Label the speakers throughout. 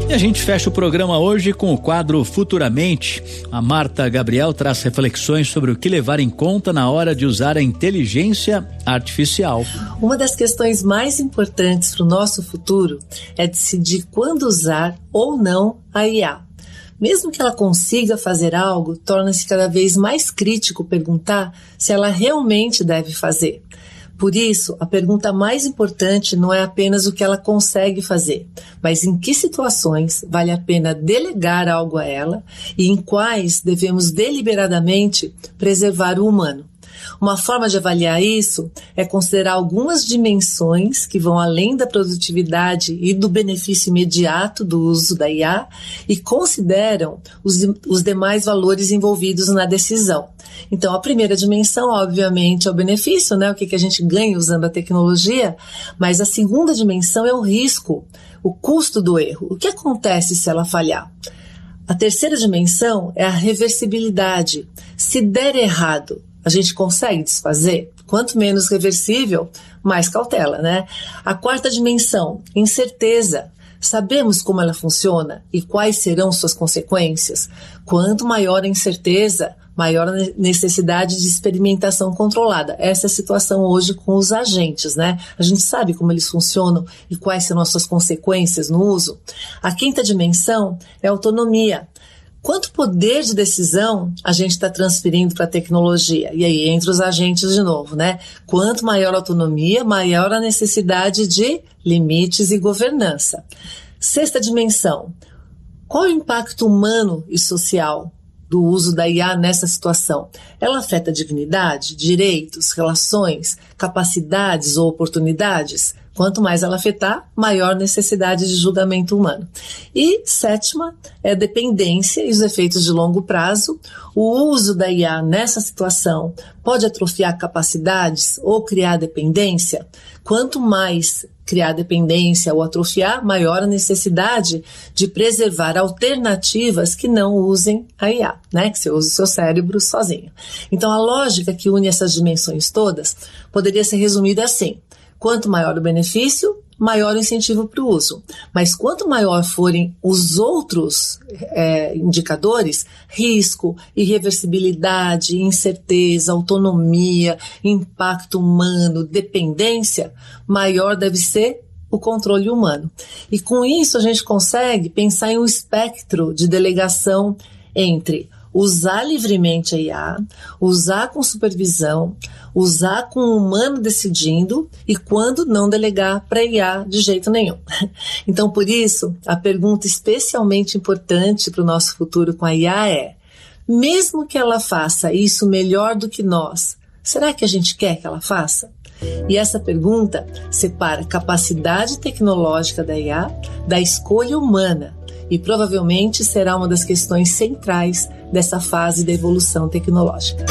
Speaker 1: E a gente fecha o programa hoje com o quadro Futuramente. A Marta Gabriel traz reflexões sobre o que levar em conta na hora de usar a inteligência artificial.
Speaker 2: Uma das questões mais importantes para o nosso futuro é decidir quando usar ou não a IA. Mesmo que ela consiga fazer algo, torna-se cada vez mais crítico perguntar se ela realmente deve fazer. Por isso, a pergunta mais importante não é apenas o que ela consegue fazer, mas em que situações vale a pena delegar algo a ela e em quais devemos deliberadamente preservar o humano. Uma forma de avaliar isso é considerar algumas dimensões que vão além da produtividade e do benefício imediato do uso da IA e consideram os demais valores envolvidos na decisão. Então, a primeira dimensão, obviamente, é o benefício, né? O que a gente ganha usando a tecnologia, mas a segunda dimensão é o risco, o custo do erro. O que acontece se ela falhar? A terceira dimensão é a reversibilidade. Se der errado, a gente consegue desfazer? Quanto menos reversível, mais cautela, né? A quarta dimensão, incerteza. Sabemos como ela funciona e quais serão suas consequências? Quanto maior a incerteza, maior a necessidade de experimentação controlada. Essa é a situação hoje com os agentes, né? A gente sabe como eles funcionam e quais serão as suas consequências no uso. A quinta dimensão é a autonomia. Quanto poder de decisão a gente está transferindo para a tecnologia? E aí, entre os agentes de novo, né? Quanto maior a autonomia, maior a necessidade de limites e governança. Sexta dimensão, qual é o impacto humano e social do uso da IA nessa situação? Ela afeta a dignidade, direitos, relações, capacidades ou oportunidades? Quanto mais ela afetar, maior necessidade de julgamento humano. E sétima é a dependência e os efeitos de longo prazo. O uso da IA nessa situação pode atrofiar capacidades ou criar dependência. Quanto mais criar dependência ou atrofiar, maior a necessidade de preservar alternativas que não usem a IA, né? Que você use o seu cérebro sozinho. Então, a lógica que une essas dimensões todas poderia ser resumida assim: quanto maior o benefício, maior o incentivo para o uso. Mas quanto maior forem os outros indicadores, risco, irreversibilidade, incerteza, autonomia, impacto humano, dependência, maior deve ser o controle humano. E com isso a gente consegue pensar em um espectro de delegação entre usar livremente a IA, usar com supervisão, usar com o humano decidindo e quando não delegar para a IA de jeito nenhum. Então, por isso, a pergunta especialmente importante para o nosso futuro com a IA é: mesmo que ela faça isso melhor do que nós, será que a gente quer que ela faça? E essa pergunta separa a capacidade tecnológica da IA da escolha humana e provavelmente será uma das questões centrais dessa fase da evolução tecnológica.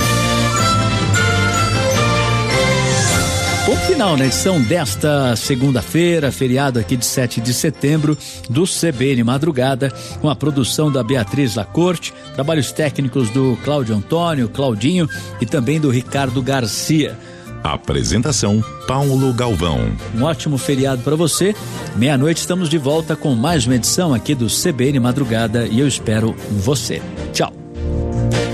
Speaker 1: Ponto final na edição desta segunda-feira, feriado aqui de 7 de setembro, do CBN Madrugada, com a produção da Beatriz Lacorte, trabalhos técnicos do Cláudio Antônio, Claudinho e também do Ricardo Garcia.
Speaker 3: Apresentação Paulo Galvão.
Speaker 1: Um ótimo feriado para você. Meia-noite estamos de volta com mais uma edição aqui do CBN Madrugada e eu espero você. Tchau.